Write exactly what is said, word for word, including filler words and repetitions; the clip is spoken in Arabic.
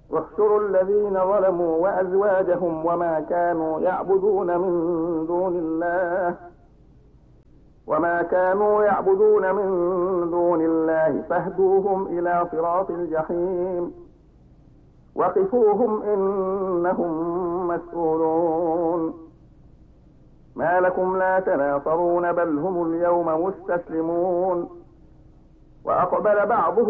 واحشروا الذين ظلموا وأزواجهم وما كانوا يعبدون من دون الله وما كانوا يعبدون من دون الله فاهدوهم إلى صراط الجحيم وقفوهم إنهم مسؤولون ما لكم لا تناصرون بل هم اليوم مستسلمون وأقبل بعضهم